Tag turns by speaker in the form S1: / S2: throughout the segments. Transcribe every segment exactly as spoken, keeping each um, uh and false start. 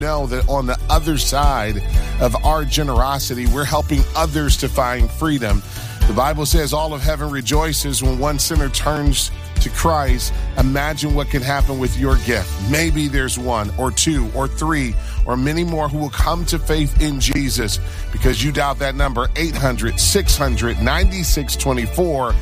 S1: Know that on the other side of our generosity, we're helping others to find freedom. The Bible says all of heaven rejoices when one sinner turns to Christ. Imagine what can happen with your gift. Maybe there's one or two or three or many more who will come to faith in Jesus because you doubt that number. Eight hundred, six hundred, ninety-six twenty-four.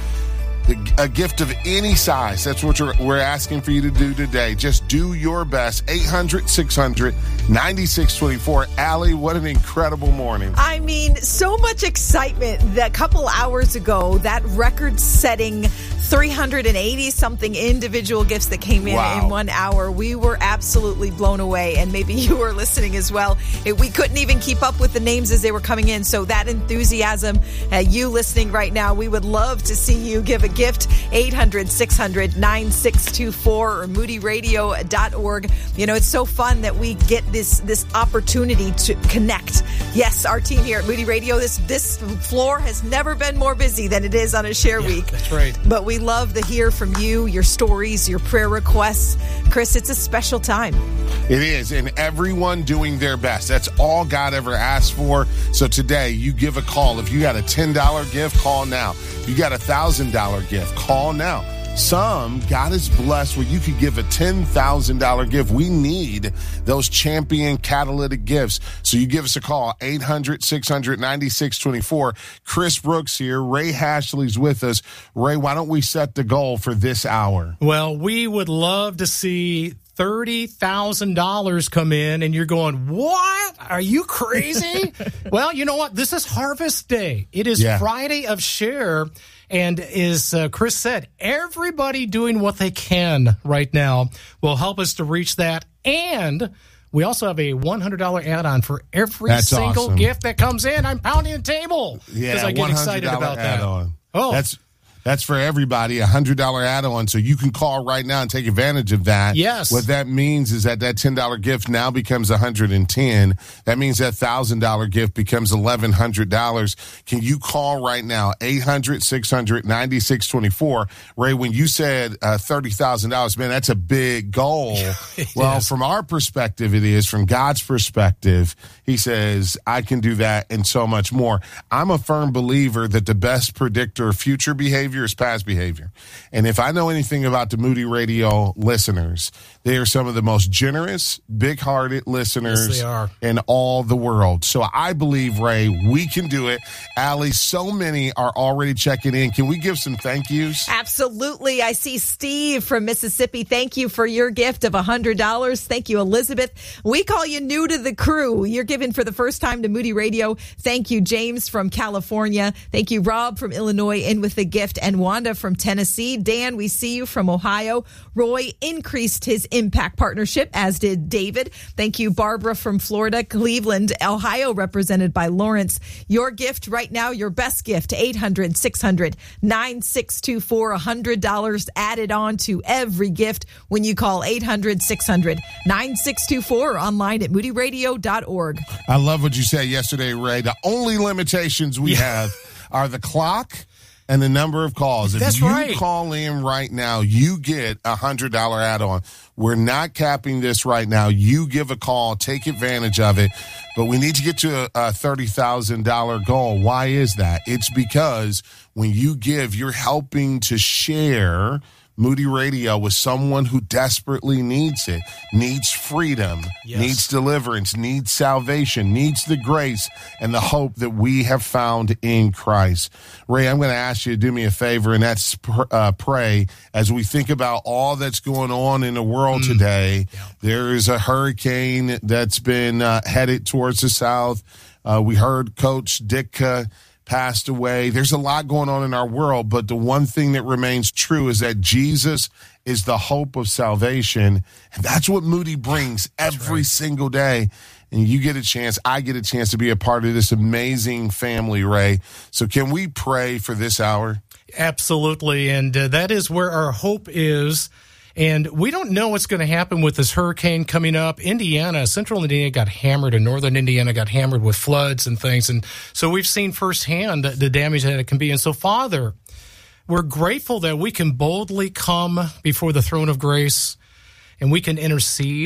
S1: A gift of any size. That's what we're asking for you to do today. Just do your best. eight hundred, six hundred, ninety-six twenty-four. Allie, what an incredible morning.
S2: I mean, so much excitement. That couple hours ago, that record-setting three hundred eighty-something individual gifts that came in wow. in one hour. We were absolutely blown away, and maybe you were listening as well. It, we couldn't even keep up with the names as they were coming in, so that enthusiasm, uh, you listening right now, we would love to see you give a gift. eight hundred, six hundred, ninety-six twenty-four or moody radio dot org. You know, it's so fun that we get this this opportunity to connect. Yes, our team here at Moody Radio, this this floor has never been more busy than it is on a share
S3: yeah,
S2: week.
S3: That's right.
S2: But we love to hear from you, your stories, your prayer requests. Chris, it's a special time.
S1: It is, and everyone doing their best. That's all God ever asked for. So today, you give a call. If you got a ten dollars gift, call now. If you got a one thousand dollars gift, call now. Some, God is blessed where you could give a ten thousand dollars gift. We need those champion catalytic gifts. So you give us a call, eight hundred, six hundred, ninety-six twenty-four. Chris Brooks here. Ray Hashley's with us. Ray, why don't we set the goal for this hour?
S3: Well, we would love to see thirty thousand dollars come in, and you're going, what? Are you crazy? Well, you know what? This is Harvest Day. It is yeah. Friday of Share. And as uh, Chris said, everybody doing what they can right now will help us to reach that. And we also have a one hundred dollars add-on for every
S1: That's
S3: single
S1: awesome.
S3: gift that comes in. I'm pounding the table because
S1: yeah,
S3: I get excited about that.
S1: Add-on.
S3: Oh,
S1: that's That's for everybody, a one hundred dollars add-on, so you can call right now and take advantage of that.
S3: Yes.
S1: What that means is that that ten dollars gift now becomes one hundred ten dollars. That means that one thousand dollars gift becomes eleven hundred dollars. Can you call right now, eight hundred, six hundred, ninety-six twenty-four? Ray, when you said uh, thirty thousand dollars, man, that's a big goal. Well,
S3: is.
S1: From our perspective, it is. From God's perspective, he says, I can do that and so much more. I'm a firm believer that the best predictor of future behavior is past behavior. And if I know anything about the Moody Radio listeners, they are some of the most generous, big-hearted listeners
S3: yes, they are.
S1: in all the world. So I believe, Ray, we can do it. Allie, so many are already checking in. Can we give some thank yous?
S2: Absolutely. I see Steve from Mississippi. Thank you for your gift of one hundred dollars. Thank you, Elizabeth. We call you new to the crew. You're giving for the first time to Moody Radio. Thank you, James from California. Thank you, Rob from Illinois, in with the gift. And Wanda from Tennessee. Dan, we see you from Ohio. Roy increased his impact partnership, as did David. Thank you, Barbara from Florida. Cleveland, Ohio, represented by Lawrence. Your gift right now, your best gift, eight hundred, six hundred, ninety-six twenty-four, one hundred dollars added on to every gift when you call eight hundred, six hundred, ninety-six twenty-four or online at moody radio dot org.
S1: I love what you said yesterday, Ray. The only limitations we yeah. have are the clock and the number of calls. If
S3: That's
S1: you
S3: right.
S1: call in right now, you get a one hundred dollars add-on. We're not capping this right now. You give a call, take advantage of it. But we need to get to a, a thirty thousand dollars goal. Why is that? It's because when you give, you're helping to share Moody Radio with someone who desperately needs it, needs freedom,
S3: yes.
S1: needs deliverance, needs salvation, needs the grace and the hope that we have found in Christ. Ray, I'm going to ask you to do me a favor, and that's uh, pray as we think about all that's going on in the world mm. today. Yeah. There is a hurricane that's been uh, headed towards the south. Uh, we heard Coach Ditka passed away. There's a lot going on in our world, but the one thing that remains true is that Jesus is the hope of salvation. And that's what Moody brings every right. single day. And you get a chance, I get a chance to be a part of this amazing family, Ray. So can we pray for this hour?
S3: Absolutely. And uh, that is where our hope is. And we don't know what's going to happen with this hurricane coming up. Indiana, central Indiana got hammered, and northern Indiana got hammered with floods and things. And so we've seen firsthand the damage that it can be. And so, Father, we're grateful that we can boldly come before the throne of grace and we can intercede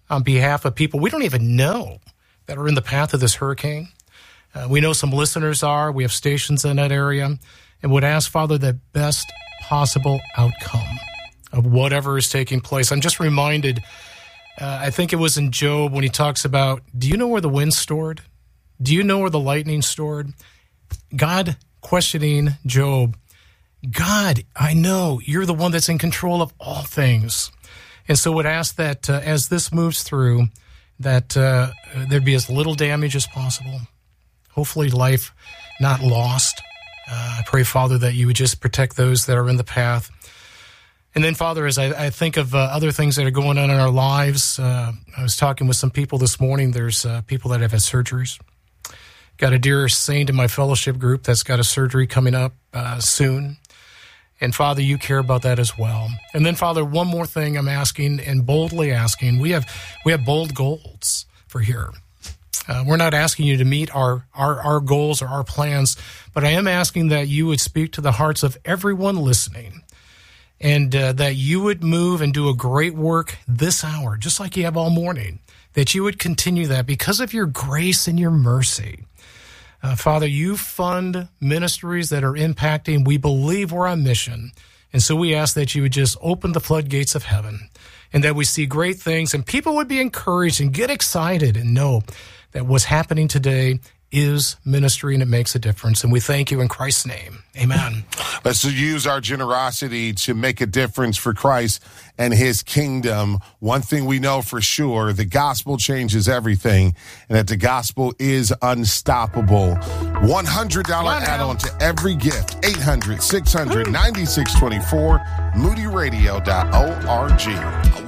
S3: on behalf of people we don't even know that are in the path of this hurricane. Uh, we know some listeners are. We have stations in that area. And would ask, Father, the best possible outcome of whatever is taking place. I'm just reminded, uh, I think it was in Job when he talks about, do you know where the wind's stored? Do you know where the lightning's stored? God questioning Job, God, I know you're the one that's in control of all things. And so would ask that uh, as this moves through, that uh, there'd be as little damage as possible. Hopefully life not lost. Uh, I pray, Father, that you would just protect those that are in the path. And then, Father, as I, I think of uh, other things that are going on in our lives, uh, I was talking with some people this morning. There's uh, people that have had surgeries. Got a dear saint in my fellowship group that's got a surgery coming up uh, soon. And, Father, you care about that as well. And then, Father, one more thing I'm asking and boldly asking. We have we have bold goals for here. Uh, we're not asking you to meet our, our, our goals or our plans, but I am asking that you would speak to the hearts of everyone listening and uh, that you would move and do a great work this hour, just like you have all morning, that you would continue that because of your grace and your mercy. Uh, Father, you fund ministries that are impacting. We believe we're on mission. And so we ask that you would just open the floodgates of heaven and that we see great things and people would be encouraged and get excited and know that what's happening today is ministry and it makes a difference. And we thank you in Christ's name. Amen.
S1: Let's use our generosity to make a difference for Christ and his kingdom. One thing we know for sure, the gospel changes everything and that the gospel is unstoppable. one hundred dollars add-on to every gift. eight hundred, six hundred, ninety-six twenty-four, moody radio dot org.